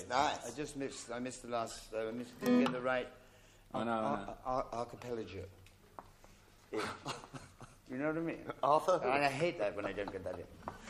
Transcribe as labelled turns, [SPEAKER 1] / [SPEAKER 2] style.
[SPEAKER 1] nice.
[SPEAKER 2] I missed the last. Didn't get the right.
[SPEAKER 3] I know.
[SPEAKER 2] Archipelago. You know what I mean?
[SPEAKER 1] Arthur?
[SPEAKER 2] And I hate that when I don't get that in.